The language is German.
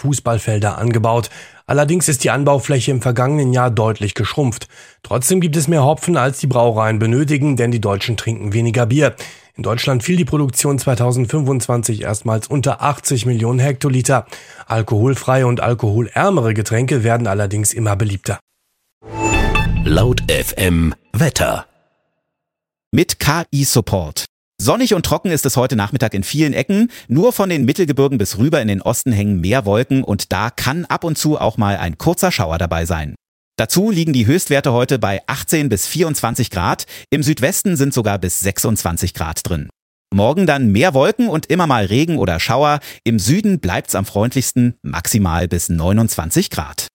Fußballfelder angebaut. Allerdings ist die Anbaufläche im vergangenen Jahr deutlich geschrumpft. Trotzdem gibt es mehr Hopfen, als die Brauereien benötigen, denn die Deutschen trinken weniger Bier. In Deutschland fiel die Produktion 2025 erstmals unter 80 Millionen Hektoliter. Alkoholfreie und alkoholärmere Getränke werden allerdings immer beliebter. Laut FM Wetter. Mit KI-Support. Sonnig und trocken ist es heute Nachmittag in vielen Ecken. Nur von den Mittelgebirgen bis rüber in den Osten hängen mehr Wolken und da kann ab und zu auch mal ein kurzer Schauer dabei sein. Dazu liegen die Höchstwerte heute bei 18 bis 24 Grad. Im Südwesten sind sogar bis 26 Grad drin. Morgen dann mehr Wolken und immer mal Regen oder Schauer. Im Süden bleibt's am freundlichsten, maximal bis 29 Grad.